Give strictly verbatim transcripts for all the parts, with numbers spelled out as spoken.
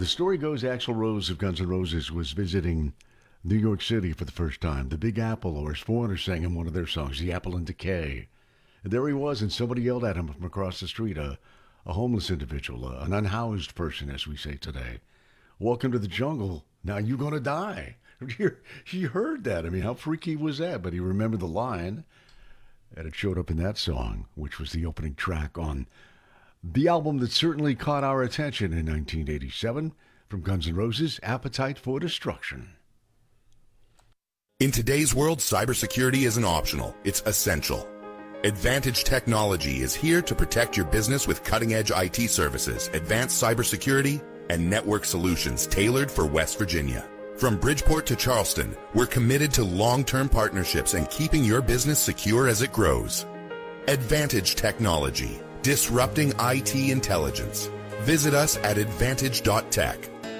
The story goes Axl Rose of Guns N' Roses was visiting New York City for the first time. The Big Apple, or as Foreigner sang in one of their songs, The Apple in Decay. And there he was, and somebody yelled at him from across the street, a, a homeless individual, a, an unhoused person, as we say today. Welcome to the jungle. Now you're going to die. He heard that. I mean, how freaky was that? But he remembered the line, and it showed up in that song, which was the opening track on the album that certainly caught our attention in nineteen eighty-seven from Guns N' Roses, Appetite for Destruction. In today's world, cybersecurity isn't optional. It's essential. Advantage Technology is here to protect your business with cutting-edge I T services, advanced cybersecurity, and network solutions tailored for West Virginia. From Bridgeport to Charleston, we're committed to long-term partnerships and keeping your business secure as it grows. Advantage Technology, disrupting I T intelligence. Visit us at advantage dot tech.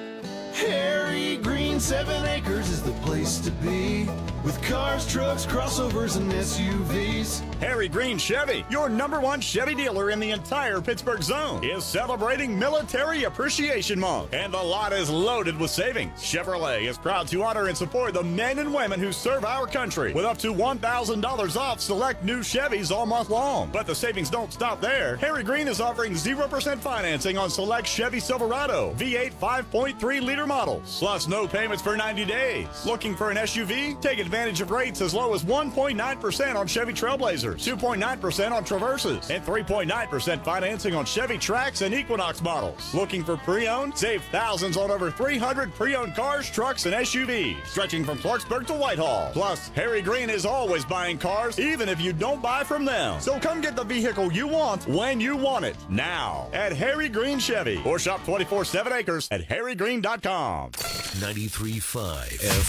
Harry Green, seven acres is the place to be. With cars, trucks, crossovers, and S U Vs. Harry Green Chevy, your number one Chevy dealer in the entire Pittsburgh zone, is celebrating Military Appreciation Month, and the lot is loaded with savings. Chevrolet is proud to honor and support the men and women who serve our country with up to one thousand dollars off select new Chevys all month long. But the savings don't stop there. Harry Green is offering zero percent financing on select Chevy Silverado V eight five point three liter models, plus no payments for ninety days. Looking for an S U V? Take advantage of rates as low as one point nine percent on Chevy Trailblazers, two point nine percent on Traverses, and three point nine percent financing on Chevy Trax and Equinox models. Looking for pre-owned? Save thousands on over three hundred pre-owned cars, trucks, and S U Vs, stretching from Clarksburg to Whitehall. Plus, Harry Green is always buying cars, even if you don't buy from them. So come get the vehicle you want when you want it, now, at Harry Green Chevy, or shop twenty-four seven acres at harry green dot com. ninety-three point five F